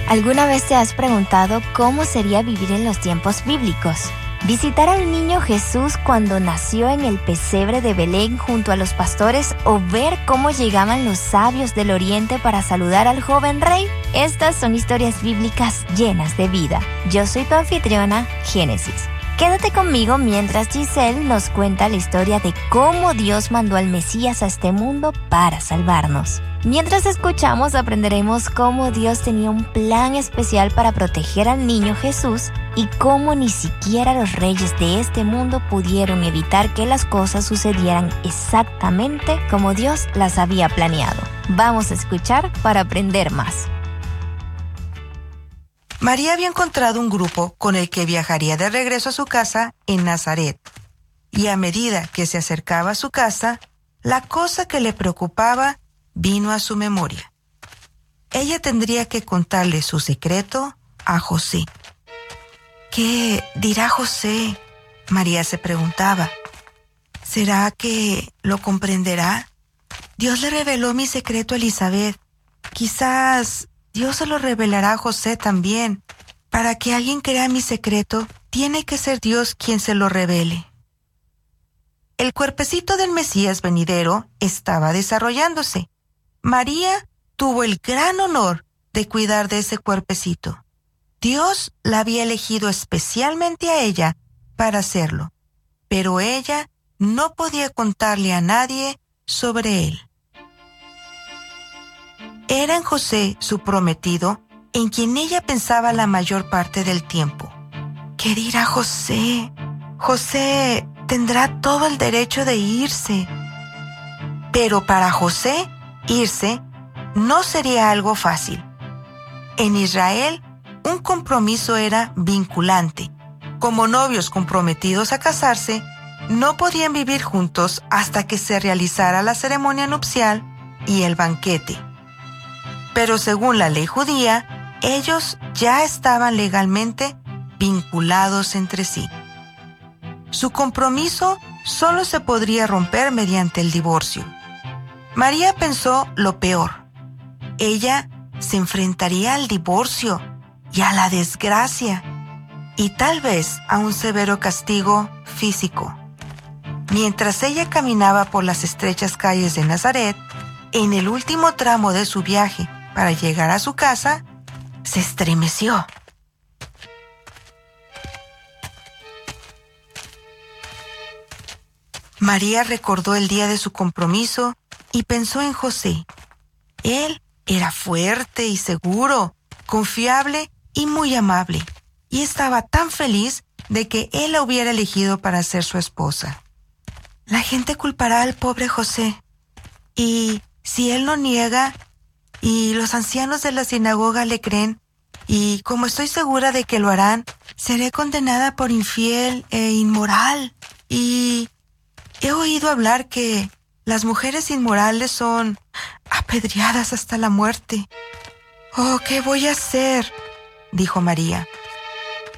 ¿Alguna vez te has preguntado cómo sería vivir en los tiempos bíblicos? ¿Visitar al niño Jesús cuando nació en el pesebre de Belén junto a los pastores o ver cómo llegaban los sabios del oriente para saludar al joven rey? Estas son historias bíblicas llenas de vida. Yo soy tu anfitriona, Génesis. Quédate conmigo mientras Giselle nos cuenta la historia de cómo Dios mandó al Mesías a este mundo para salvarnos. Mientras escuchamos, aprenderemos cómo Dios tenía un plan especial para proteger al niño Jesús y cómo ni siquiera los reyes de este mundo pudieron evitar que las cosas sucedieran exactamente como Dios las había planeado. Vamos a escuchar para aprender más. María había encontrado un grupo con el que viajaría de regreso a su casa en Nazaret. Y a medida que se acercaba a su casa, la cosa que le preocupaba vino a su memoria. Ella tendría que contarle su secreto a José. ¿Qué dirá José?, María se preguntaba. ¿Será que lo comprenderá? Dios le reveló mi secreto a Elizabeth. Quizás Dios se lo revelará a José también. Para que alguien crea mi secreto, tiene que ser Dios quien se lo revele. El cuerpecito del Mesías venidero estaba desarrollándose. María tuvo el gran honor de cuidar de ese cuerpecito. Dios la había elegido especialmente a ella para hacerlo, pero ella no podía contarle a nadie sobre él. Era en José, su prometido, en quien ella pensaba la mayor parte del tiempo. ¿Qué dirá José? José tendrá todo el derecho de irse. Pero para José, irse no sería algo fácil. En Israel, un compromiso era vinculante. Como novios comprometidos a casarse, no podían vivir juntos hasta que se realizara la ceremonia nupcial y el banquete. Pero según la ley judía, ellos ya estaban legalmente vinculados entre sí. Su compromiso solo se podría romper mediante el divorcio. María pensó lo peor. Ella se enfrentaría al divorcio y a la desgracia, y tal vez a un severo castigo físico. Mientras ella caminaba por las estrechas calles de Nazaret, en el último tramo de su viaje para llegar a su casa, se estremeció. María recordó el día de su compromiso y pensó en José. Él era fuerte y seguro, confiable y muy amable, y estaba tan feliz de que él la hubiera elegido para ser su esposa. La gente culpará al pobre José, y si él lo niega, y los ancianos de la sinagoga le creen, y como estoy segura de que lo harán, seré condenada por infiel e inmoral. Y he oído hablar que las mujeres inmorales son apedreadas hasta la muerte. «Oh, ¿qué voy a hacer?», dijo María.